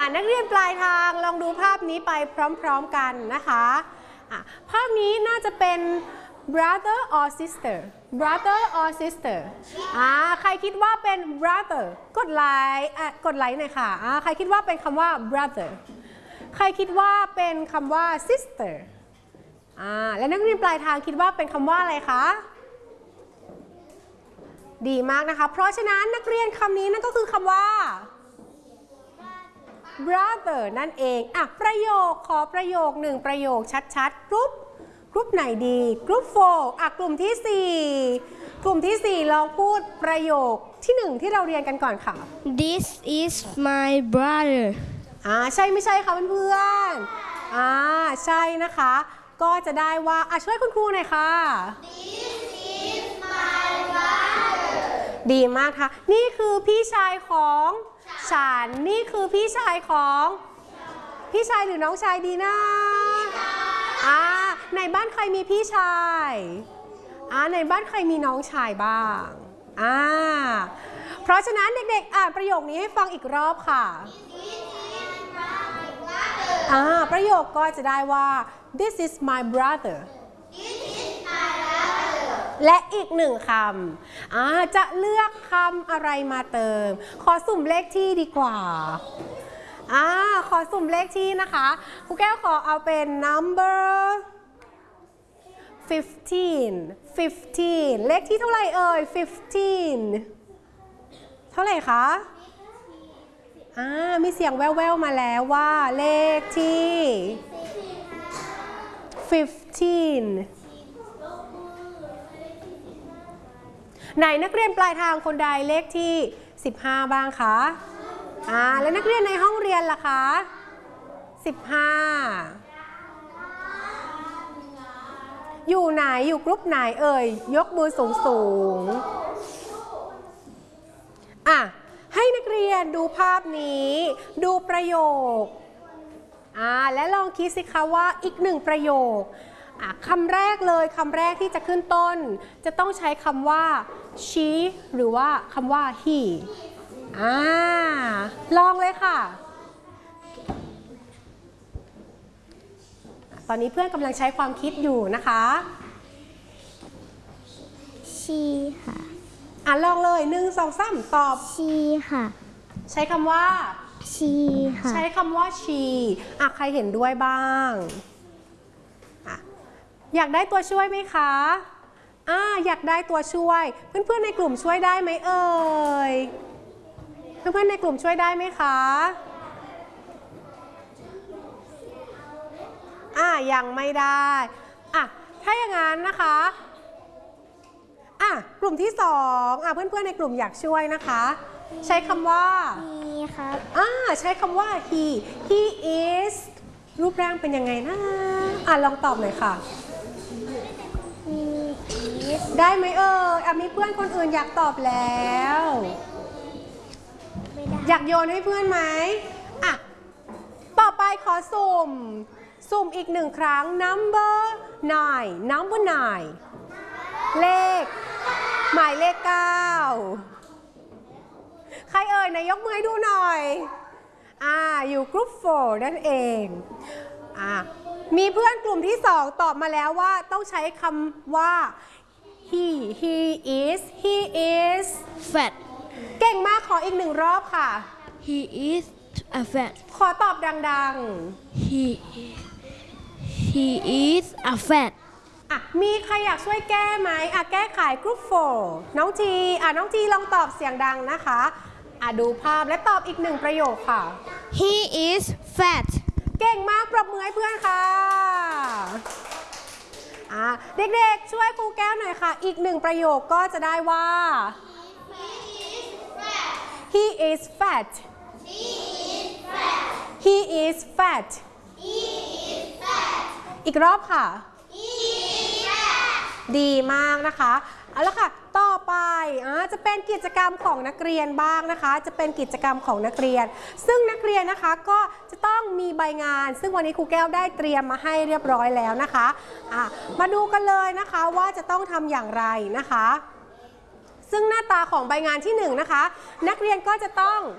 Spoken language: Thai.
นักเรียนปลายทางลองดูภาพนี้ไปพร้อมๆกันนะคะภาพนี้น่าจะเป็น brother or sister brother or sister ใครคิดว่าเป็น brother กดไลค์หน่อยค่ะใครคิดว่าเป็นคำว่า brother ใครคิดว่าเป็นคำว่า sister และนักเรียนปลายทางคิดว่าเป็นคำว่าอะไรคะดีมากนะคะเพราะฉะนั้นนักเรียนคำนี้นั่นก็คือคำว่า brother นั่นเองประโยคขอประโยค1ประโยคชัดๆกรุ๊ปไหนดีกรุ๊ป4กลุ่มที่4ลองพูดประโยคที่1ที่เราเรียนกันก่อนค่ะ This is my brother ใช่ไม่ใช่คะเพื่อนๆใช่นะคะก็จะได้ว่าช่วยคุณครูหน่อยค่ะ This is my brother ดีมากค่ะนี่คือพี่ชายของฉันนี่คือพี่ชายของพี่ชายหรือน้องชายดีนะในบ้านใครมีพี่ชายในบ้านใครมีน้องชายบ้างเพราะฉะนั้นเด็กๆอ่านประโยคนี้ให้ฟังอีกรอบค่ะประโยคก็จะได้ว่า This is my brother และอีก1คำจะเลือกคำอะไรมาเติมขอสุ่มเลขที่ดีกว่าขอสุ่มเลขที่นะคะครูแก้วขอเอาเป็น number 15เลขที่เท่าไหร่เอ่ย15เท่าไหร่คะมีเสียงแว่วๆมาแล้วว่าเลขที่15ไหนนักเรียนปลายทางคนใดเลขที่15บ้างคะแล้วนักเรียนในห้องเรียนล่ะคะ15อยู่ไหนอยู่กรุ๊ปไหนเอ่ยยกมือสูงให้นักเรียนดูภาพนี้ดูประโยคและลองคิดสิคะว่าอีก1ประโยคคำแรกเลยคำแรกที่จะขึ้นต้นจะต้องใช้คำว่า she หรือว่าคำว่า he ลองเลยค่ะตอนนี้เพื่อนกำลังใช้ความคิดอยู่นะคะ she ค่ะลองเลย1 2 3ตอบ she ค่ะใช้คำว่า she ค่ะใช้คำว่า she ใครเห็นด้วยบ้างอยากได้ตัวช่วยไหมคะอยากได้ตัวช่วยเพื่อนๆในกลุ่มช่วยได้ไหมเอ่ยเพื่อนๆในกลุ่มช่วยได้ไหมคะยังไม่ได้ถ้าอย่างนั้นนะคะกลุ่มที่2เพื่อนๆในกลุ่มอยากช่วยนะคะใช้คำว่า he ครับใช้คำว่า he is รูปร่างเป็นยังไงนะลองตอบหน่อยค่ะได้ไหมเอ่ยมีเพื่อนคนอื่นอยากตอบแล้วอยากโยนให้เพื่อนไหมต่อไปขอสุ่มอีก1ครั้ง number 9 เลขหมายเลข9ใครเอ่ยไหนยกมือให้ดูหน่อยอยู่กรุ๊ป4นั่นเองมีเพื่อนกลุ่มที่2ตอบมาแล้วว่าต้องใช้คำว่า he is fat เก่งมากขออีก1รอบค่ะ he is a fat ขอตอบดังๆ he is a fat มีใครอยากช่วยแก้ไหมแก้ไขกรุ๊ป4น้องจีลองตอบเสียงดังนะคะดูภาพและตอบอีก1ประโยคค่ะ he is fat เก่งมากปรบมือให้เพื่อนค่ะเด็กๆช่วยครูแก้วหน่อยค่ะอีก1ประโยคก็จะได้ว่า he is fat he is fat อีกรอบค่ะ ดีมากนะคะเอาละค่ะต่อไปจะเป็นกิจกรรมของนักเรียนบ้างนะคะจะเป็นกิจกรรมของนักเรียนซึ่งนักเรียนนะคะก็จะต้องมีใบงานซึ่งวันนี้ครูแก้วได้เตรียมมาให้เรียบร้อยแล้วนะคะมาดูกันเลยนะคะว่าจะต้องทำอย่างไรนะคะซึ่งหน้าตาของใบงานที่1นะคะนักเรียนก็จะต้อง